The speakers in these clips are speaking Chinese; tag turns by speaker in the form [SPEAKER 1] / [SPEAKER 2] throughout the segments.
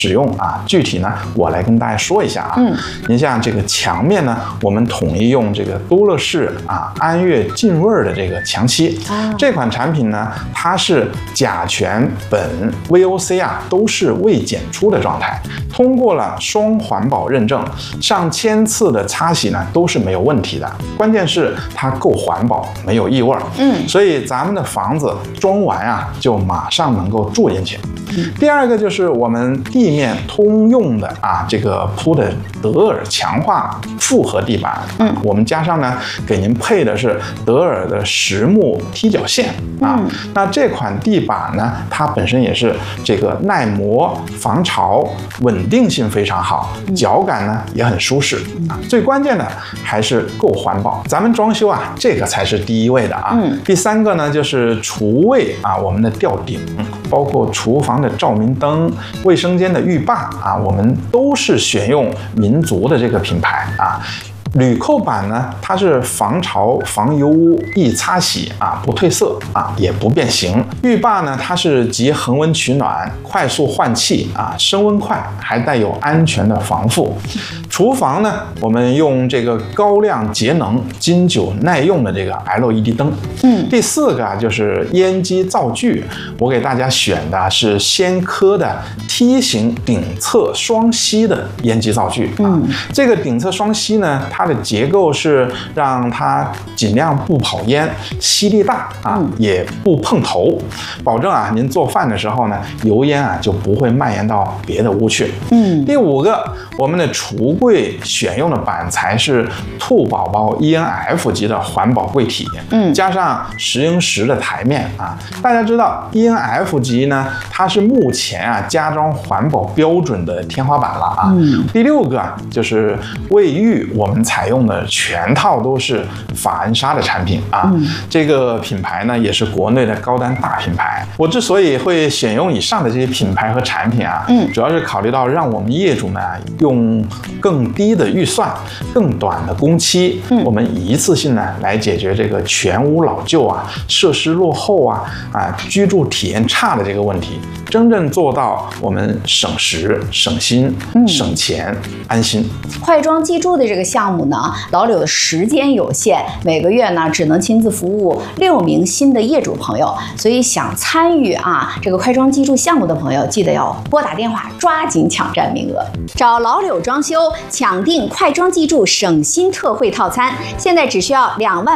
[SPEAKER 1] 使用啊，具体呢，我来跟大家说一下啊。您像这个墙面呢，我们统一用这个多乐士啊安悦劲味的这个墙漆。这款产品呢，它是甲醛、苯、VOC 啊都是未检出的状态，通过了双环保认证，上千次的擦洗呢都是没有问题的。关键是它够环保，没有异味。所以咱们的房子装完啊，就马上能够住进去。第二个就是我们地面通用的啊，这个铺的德尔强化复合地板，我们加上呢，给您配的是德尔的实木踢脚线啊。那这款地板呢，它本身也是这个耐磨、防潮、稳定性非常好，脚感呢也很舒适啊。最关键的还是够环保。咱们装修啊，这个才是第一位的啊。第三个呢，就是厨卫啊，我们的吊顶，包括厨房的照明灯、卫生间的浴霸啊，我们都是选用民族的这个品牌啊。铝扣板呢，它是防潮、防油污、易擦洗啊，不褪色啊，也不变形。浴霸呢，它是集恒温取暖、快速换气啊，升温快，还带有安全的防腐。厨房呢，我们用这个高亮节能、经久耐用的这个 LED 灯。第四个啊，就是烟机灶具，我给大家选的是先科的梯形顶侧双吸的烟机灶具啊。这个顶侧双吸呢，它的结构是让它尽量不跑烟，吸力大啊，也不碰头，保证啊您做饭的时候呢，油烟啊就不会蔓延到别的屋去。第五个，我们的橱柜选用的板材是兔宝宝 ENF 级的环保柜体，加上10英10的台面啊。大家知道 ENF 级呢，它是目前啊家装环保标准的天花板了啊。第六个就是卫浴，我们采用的全套都是法恩莎的产品啊。这个品牌呢，也是国内的高端大品牌。我之所以会选用以上的这些品牌和产品啊，主要是考虑到让我们业主呢用更低的预算、更短的工期，我们一次性呢来解决这个全屋老旧啊、设施落后啊、居住体验差的这个问题，真正做到我们省时、省心、省钱、安心。
[SPEAKER 2] 快装记住的这个项目呢，老柳的时间有限，每个月呢只能亲自服务6名新的业主朋友，所以想参与这个快装记住项目的朋友，记得要拨打电话，抓紧抢占名额。找老柳装修抢订快装记住省心特惠套餐，现在只需要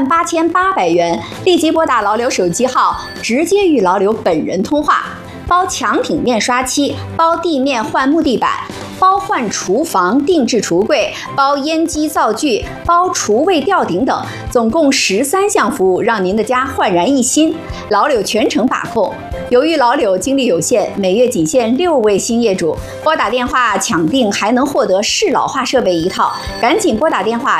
[SPEAKER 2] 28800元，立即拨打老柳手机号，直接与老柳本人通话。包墙体面刷漆，包地面换木地板，包换厨房定制橱柜，包烟机灶具，包厨卫吊顶等，总共13项服务，让您的家焕然一新。老柳全程把控。由于老柳精力有限，每月仅限6位新业主，拨打电话抢订还能获得适老化设备1套，赶紧拨打电话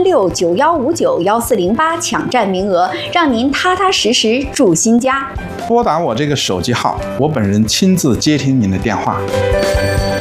[SPEAKER 2] 13691591408抢占名额，让您踏踏实实住新家。
[SPEAKER 1] 拨打我这个手机号，我本人亲自接听您的电话。